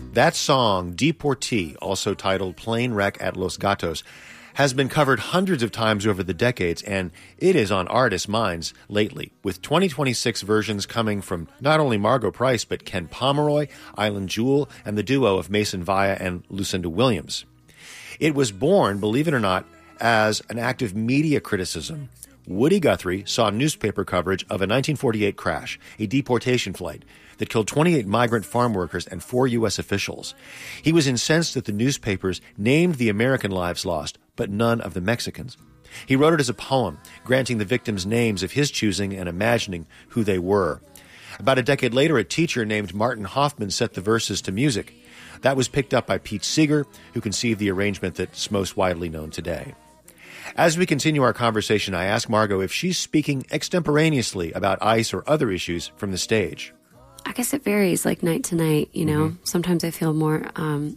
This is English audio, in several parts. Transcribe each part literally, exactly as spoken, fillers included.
That song, Deportee, also titled Plane Wreck at Los Gatos, has been covered hundreds of times over the decades, and it is on artists' minds lately, with twenty twenty-six versions coming from not only Margo Price, but Ken Pomeroy, Island Jewel, and the duo of Mason Vaya and Lucinda Williams. It was born, believe it or not, as an act of media criticism. Woody Guthrie saw newspaper coverage of a nineteen forty-eight crash, a deportation flight, that killed twenty-eight migrant farm workers and four U S officials. He was incensed that the newspapers named the American lives lost, but none of the Mexicans. He wrote it as a poem, granting the victims names of his choosing and imagining who they were. About a decade later, a teacher named Martin Hoffman set the verses to music. That was picked up by Pete Seeger, who conceived the arrangement that's most widely known today. As we continue our conversation, I ask Margo if she's speaking extemporaneously about ICE or other issues from the stage. I guess it varies, like night to night, you know. Mm-hmm. Sometimes I feel more um,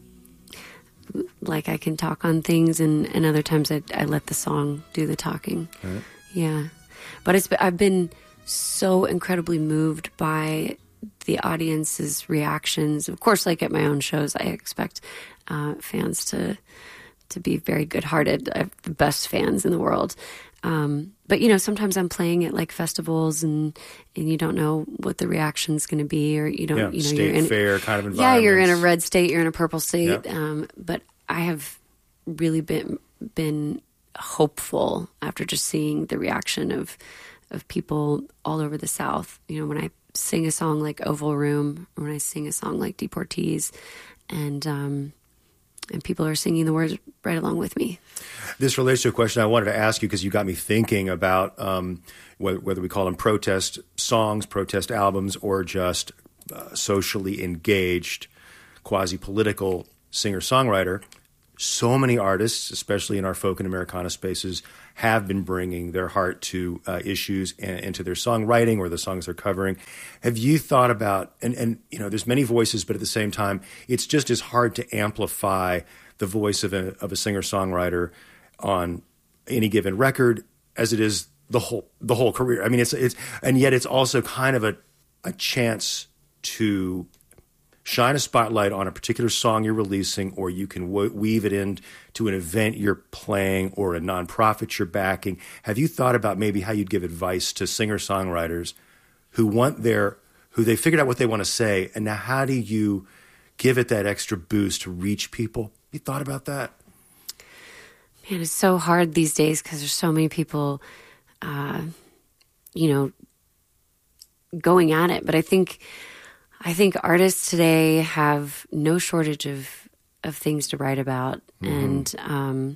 like I can talk on things, and, and other times I, I let the song do the talking. Right. Yeah. But it's I've been so incredibly moved by the audience's reactions. Of course, like at my own shows, I expect uh, fans to to be very good-hearted. I have the best fans in the world. Um, but, you know, sometimes I'm playing at like festivals and, and you don't know what the reaction's going to be, or you don't, yeah, you know, state you're in fair kind of environment. Yeah, you're in a red state, you're in a purple state. Yeah. Um, but I have really been, been hopeful after just seeing the reaction of, of people all over the South. You know, when I sing a song like Oval Room, or when I sing a song like Deportees, and, um, and people are singing the words right along with me. This relates to a question I wanted to ask you, because you got me thinking about um, whether, whether we call them protest songs, protest albums, or just uh, socially engaged, quasi-political singer-songwriter. So many artists, especially in our folk and Americana spaces, have been bringing their heart to uh, issues and into their songwriting or the songs they're covering. Have you thought about, and, and you know, there's many voices, but at the same time, it's just as hard to amplify the voice of a, of a singer-songwriter on any given record as it is the whole the whole career. I mean, it's it's and yet it's also kind of a a chance to shine a spotlight on a particular song you're releasing, or you can w- weave it into an event you're playing or a nonprofit you're backing. Have you thought about maybe how you'd give advice to singer-songwriters who want their, who they figured out what they want to say, and now how do you give it that extra boost to reach people? You thought about that? Man, it's so hard these days because there's so many people, uh, you know, going at it. But I think... I think artists today have no shortage of, of things to write about. Mm-hmm. And um,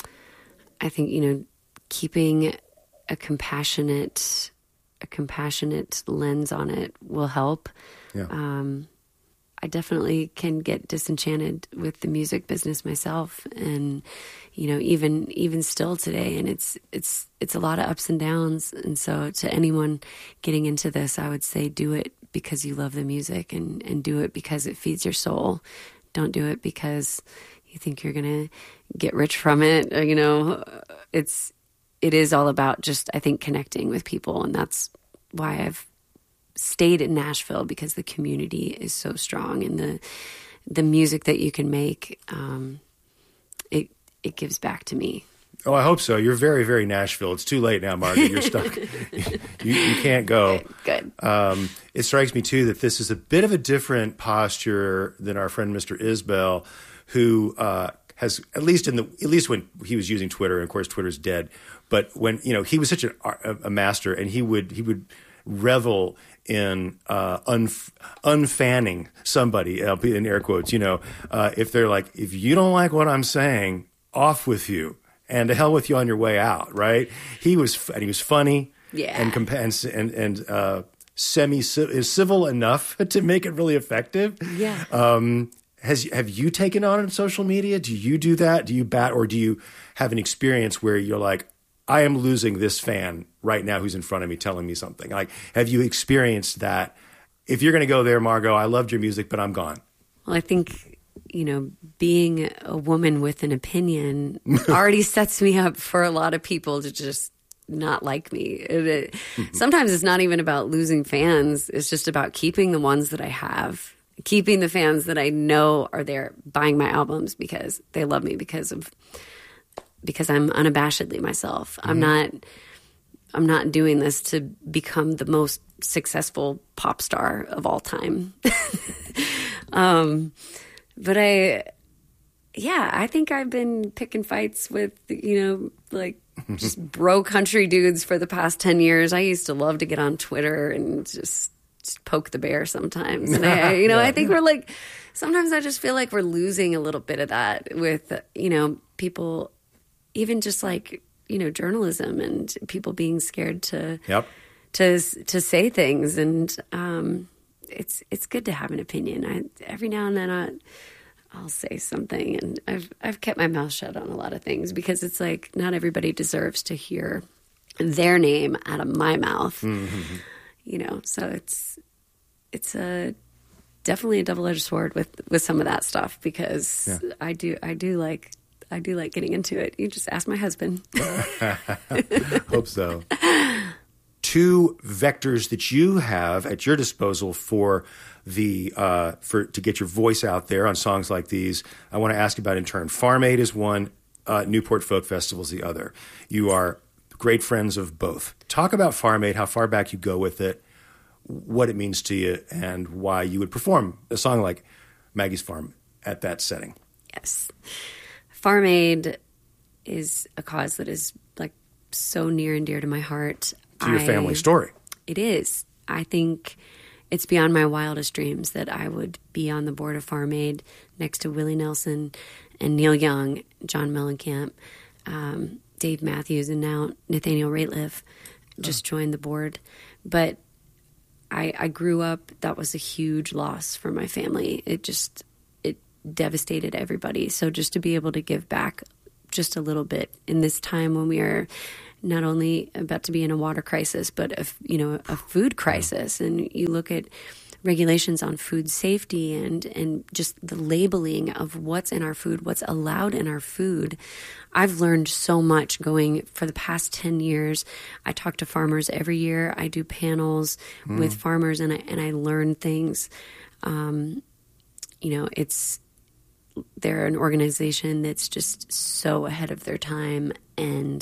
I think, you know, keeping a compassionate, a compassionate lens on it will help. Yeah. Um, I definitely can get disenchanted with the music business myself. And, you know, even, even still today, and it's, it's, it's a lot of ups and downs. And so to anyone getting into this, I would say, do it because you love the music, and, and do it because it feeds your soul. Don't do it because you think you're going to get rich from it. Or, you know, it's, it is all about just, I think, connecting with people. And that's why I've stayed in Nashville, because the community is so strong, and the, the music that you can make, um, it, it gives back to me. Oh, I hope so. You're very, very Nashville. It's too late now, Margaret. You're stuck. you, you can't go. Good. Um, it strikes me, too, that this is a bit of a different posture than our friend Mister Isbell, who uh, has, at least in the at least when he was using Twitter, and of course Twitter's dead, but when, you know, he was such a, a master, and he would he would revel in uh, unf- unfanning somebody, I'll be in air quotes, you know, uh, if they're like, if you don't like what I'm saying, off with you. And to hell with you on your way out, right? He was, and he was funny, yeah, and compa- and and uh, semi is civil enough to make it really effective. Yeah. Um, has have you taken on social media? Do you do that? Do you bat, or do you have an experience where you're like, I am losing this fan right now who's in front of me telling me something? Like, have you experienced that? If you're going to go there, Margo, I loved your music, but I'm gone. Well, I think, you know, being a woman with an opinion already sets me up for a lot of people to just not like me. It, it, sometimes it's not even about losing fans. It's just about keeping the ones that I have, keeping the fans that I know are there buying my albums because they love me because of because I'm unabashedly myself. Mm-hmm. I'm not I'm not doing this to become the most successful pop star of all time. um, but I, yeah, I think I've been picking fights with, you know, like just bro country dudes for the past ten years. I used to love to get on Twitter and just, just poke the bear sometimes. And I, you know, yeah. I think we're like, sometimes I just feel like we're losing a little bit of that with, you know, people, even just like, you know, journalism and people being scared to, yep. to, to say things. And, um, it's, it's good to have an opinion. I, every now and then I, I'll say something, and I've, I've kept my mouth shut on a lot of things because it's like, not everybody deserves to hear their name out of my mouth, mm-hmm. you know? So it's, it's a, definitely a double-edged sword with, with some of that stuff because yeah. I do, I do like, I do like getting into it. You just ask my husband. Hope so. Two vectors that you have at your disposal for the uh, for to get your voice out there on songs like these. I want to ask about in turn. Farm Aid is one. Uh, Newport Folk Festival is the other. You are great friends of both. Talk about Farm Aid, how far back you go with it, what it means to you, and why you would perform a song like Maggie's Farm at that setting. Yes. Farm Aid is a cause that is like so near and dear to my heart. To your I, family story. It is. I think it's beyond my wildest dreams that I would be on the board of Farm Aid next to Willie Nelson and Neil Young, John Mellencamp, um, Dave Matthews, and now Nathaniel Rateliff just oh. joined the board. But I, I grew up, that was a huge loss for my family. It just... devastated everybody. So just to be able to give back just a little bit in this time when we are not only about to be in a water crisis, but a, you know, a food crisis. And you look at regulations on food safety and, and just the labeling of what's in our food, what's allowed in our food. I've learned so much going for the past ten years. I talk to farmers every year. I do panels mm. with farmers and I, and I learn things. Um, you know, it's, they're an organization that's just so ahead of their time, and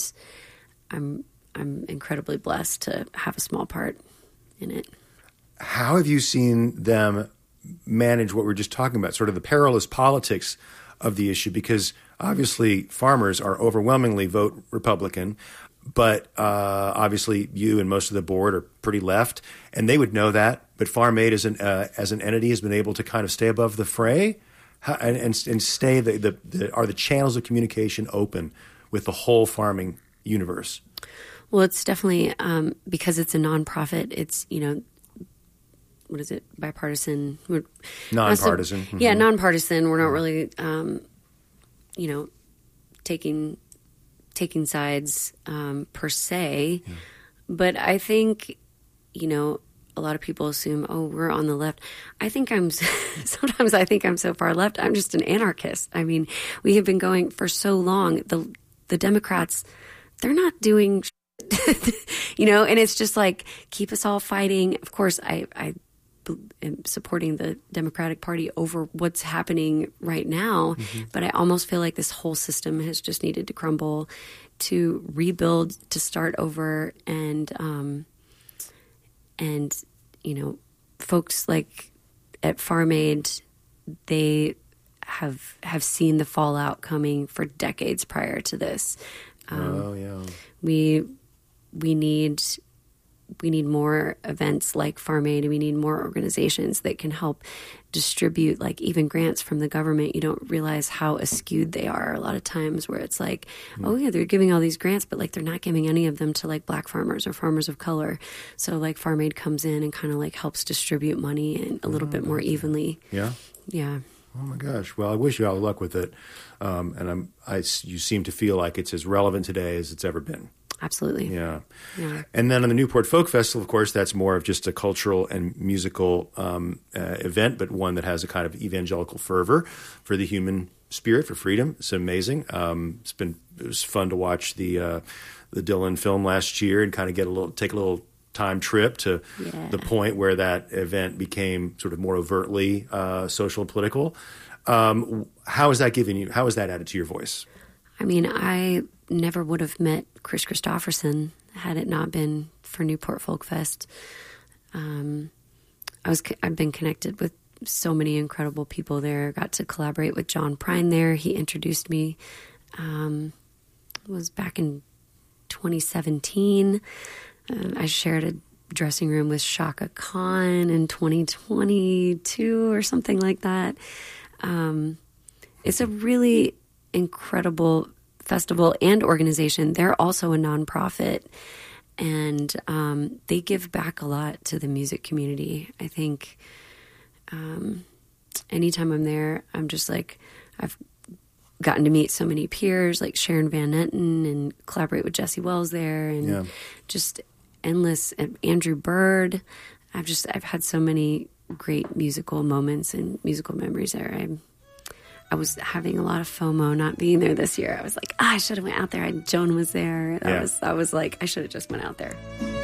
I'm I'm incredibly blessed to have a small part in it. How have you seen them manage what we're just talking about, sort of the perilous politics of the issue? Because obviously farmers are overwhelmingly vote Republican, but uh, obviously you and most of the board are pretty left, and they would know that. But Farm Aid as an uh, as an entity has been able to kind of stay above the fray. How, and, and and stay the, the, the are the channels of communication open with the whole farming universe? Well, it's definitely um, because it's a nonprofit. It's, you know, what is it? Bipartisan, we're, nonpartisan. Mm-hmm. Yeah, nonpartisan. We're not really, um, you know, taking taking sides um, per se, yeah. But I think, you know, a lot of people assume, oh, we're on the left. I think I'm, sometimes I think I'm so far left, I'm just an anarchist. I mean, we have been going for so long. The the Democrats, they're not doing, you know, and it's just like, keep us all fighting. Of course, I, I am supporting the Democratic Party over what's happening right now, mm-hmm. but I almost feel like this whole system has just needed to crumble, to rebuild, to start over, and, um, And, you know, folks like at Farm Aid, they have have seen the fallout coming for decades prior to this. Um, oh, yeah. We we need we need more events like Farm Aid, and we need more organizations that can help distribute, like even grants from the government. You don't realize how askewed they are a lot of times, where it's like, mm. oh yeah, they're giving all these grants, but like they're not giving any of them to like Black farmers or farmers of color. So like Farm Aid comes in and kind of like helps distribute money and a little oh, bit more evenly. Yeah. Yeah. Oh my gosh. Well, I wish you all the luck with it. Um, and I'm, I, you seem to feel like it's as relevant today as it's ever been. Absolutely. Yeah. yeah. And then on the Newport Folk Festival, of course, that's more of just a cultural and musical um, uh, event, but one that has a kind of evangelical fervor for the human spirit, for freedom. It's amazing. Um, it's been it was fun to watch the uh, the Dylan film last year and kind of get a little take a little time trip to Yeah. the point where that event became sort of more overtly uh, social and political. Um, how has that given you? How has that added to your voice? I mean, I never would have met Chris Christopherson had it not been for Newport Folk Fest. Um, I was I've been connected with so many incredible people there. Got to collaborate with John Prine there. He introduced me. Um, it was back in twenty seventeen. Uh, I shared a dressing room with Shaka Khan in twenty twenty-two or something like that. Um, it's a really incredible festival and organization. They're also a nonprofit, and um, they give back a lot to the music community. I think um, anytime I'm there, I'm just like, I've gotten to meet so many peers like Sharon Van Etten and collaborate with Jesse Wells there, and Yeah. just endless. And Andrew Bird. I've just I've had so many great musical moments and musical memories there. I I was having a lot of FOMO not being there this year. I was like, ah, I should have went out there. I, Joan was there. I Yeah. was I was like, I should have just went out there.